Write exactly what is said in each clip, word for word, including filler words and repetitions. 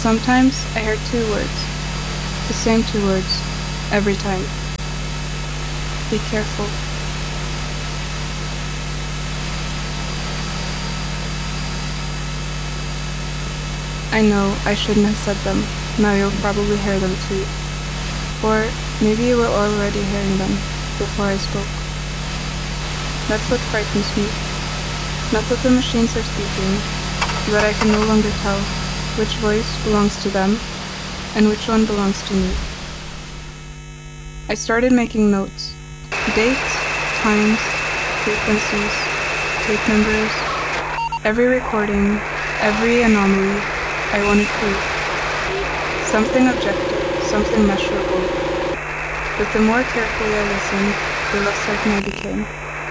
Sometimes I hear two words, the same two words, every time. Be careful. I know I shouldn't have said them. Now you'll probably hear them too. Or maybe you were already hearing them before I spoke. That's what frightens me. Not that the machines are speaking, but I can no longer tell which voice belongs to them and which one belongs to me. I started making notes. Dates, times, frequencies, tape numbers, every recording, every anomaly. I wanted proof. Something objective, something measurable. But the more carefully I listened, the less certain I became.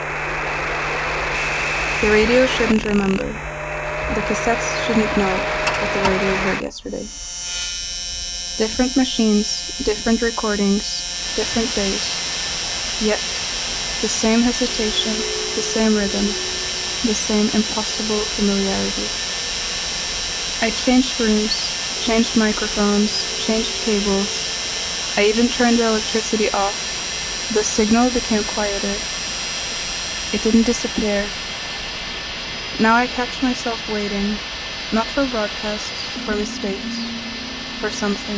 The radio shouldn't remember. The cassettes shouldn't know what the radio heard yesterday. Different machines, different recordings, different days. Yet, the same hesitation, the same rhythm, the same impossible familiarity. I changed rooms, changed microphones, changed cables. I even turned the electricity off. The signal became quieter. It didn't disappear. Now I catch myself waiting, not for broadcasts, for mistakes, for something.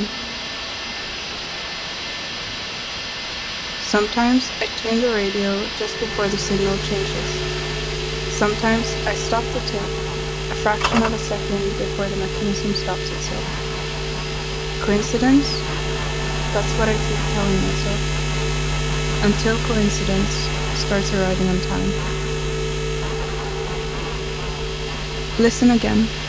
Sometimes I tune the radio just before the signal changes. Sometimes I stop the tape a fraction of a second before the mechanism stops itself. Coincidence? That's what I keep telling myself. Until coincidence starts arriving on time. Listen again.